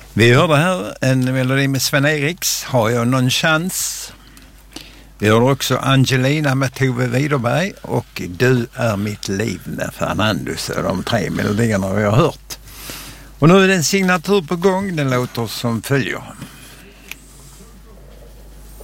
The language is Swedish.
Vi hörde här en melodi med Sven-Eriks, Har jag någon chans? Vi hörde också Angelina med Tove Widerberg och Du är mitt liv med Fernandus. De 3 melodierna vi har hört. Och nu är det en signatur på gång, den låter som följer.